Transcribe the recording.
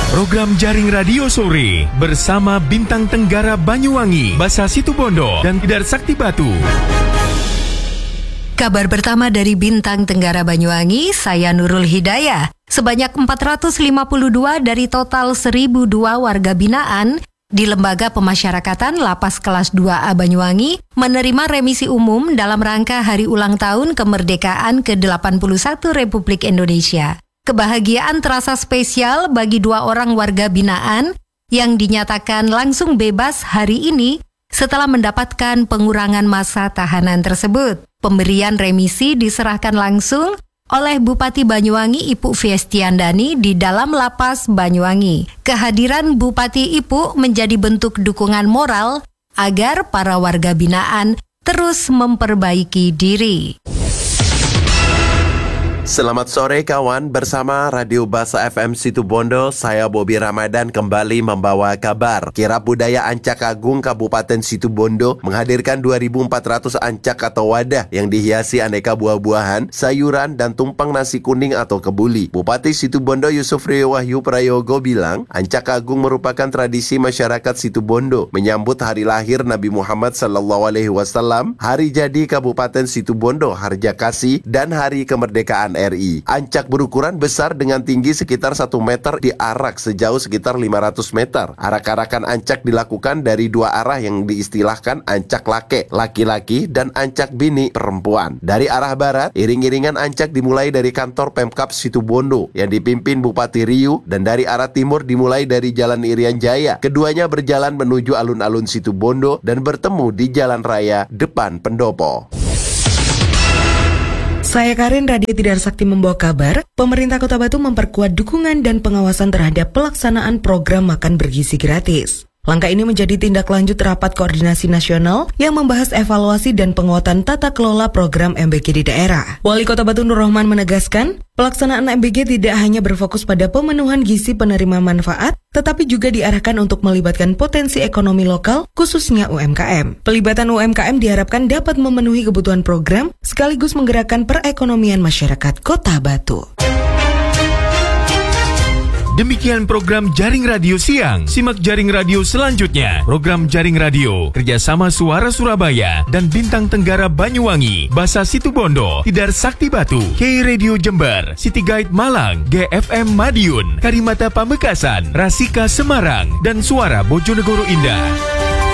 Program Jaring Radio Sore bersama Bintang Tenggara Banyuwangi, Basa Situbondo, dan Tidar Sakti Batu. Kabar pertama dari Bintang Tenggara Banyuwangi, saya Nurul Hidayah. Sebanyak 452 dari total 1.002 warga binaan di Lembaga Pemasyarakatan Lapas Kelas 2A Banyuwangi menerima remisi umum dalam rangka hari ulang tahun kemerdekaan ke-81 Republik Indonesia. Kebahagiaan terasa spesial bagi 2 orang warga binaan yang dinyatakan langsung bebas hari ini setelah mendapatkan pengurangan masa tahanan tersebut. Pemberian remisi diserahkan langsung oleh Bupati Banyuwangi Ipuk Fiestiandani di dalam lapas Banyuwangi. Kehadiran Bupati Ipuk menjadi bentuk dukungan moral agar para warga binaan terus memperbaiki diri. Selamat sore kawan, bersama Radio Basa FM Situbondo, saya Bobi Ramadan kembali membawa kabar. Kirab Budaya Ancak Agung Kabupaten Situbondo menghadirkan 2.400 ancak atau wadah yang dihiasi aneka buah-buahan, sayuran, dan tumpeng nasi kuning atau kebuli. Bupati Situbondo Yusuf Rio Wahyu Prayogo bilang, Ancak Agung merupakan tradisi masyarakat Situbondo menyambut hari lahir Nabi Muhammad SAW, hari jadi Kabupaten Situbondo, Harjakasi, dan hari kemerdekaan RI. Ancak berukuran besar dengan tinggi sekitar 1 meter diarak sejauh sekitar 500 meter. Arak-arakan ancak dilakukan dari 2 arah yang diistilahkan ancak lake, laki-laki, dan ancak bini, perempuan. Dari arah barat, iring-iringan ancak dimulai dari kantor Pemkab Situbondo yang dipimpin Bupati Riu, dan dari arah timur dimulai dari Jalan Irian Jaya. Keduanya berjalan menuju alun-alun Situbondo dan bertemu di Jalan Raya depan Pendopo. Saya Karin, Radio Tidar Sakti membawa kabar, pemerintah Kota Batu memperkuat dukungan dan pengawasan terhadap pelaksanaan program makan bergizi gratis. Langkah ini menjadi tindak lanjut rapat koordinasi nasional yang membahas evaluasi dan penguatan tata kelola program MBG di daerah. Wali Kota Batu Nur Rahman menegaskan, pelaksanaan MBG tidak hanya berfokus pada pemenuhan gizi penerima manfaat, tetapi juga diarahkan untuk melibatkan potensi ekonomi lokal, khususnya UMKM. Pelibatan UMKM diharapkan dapat memenuhi kebutuhan program, sekaligus menggerakkan perekonomian masyarakat Kota Batu. Demikian program Jaring Radio Siang. Simak Jaring Radio selanjutnya. Program Jaring Radio kerjasama Suara Surabaya dan Bintang Tenggara Banyuwangi, Basa Situbondo, Tidar Sakti Batu, K Radio Jember, City Guide Malang, GFM Madiun, Karimata Pamekasan, Rasika Semarang, dan Suara Bojonegoro Indah.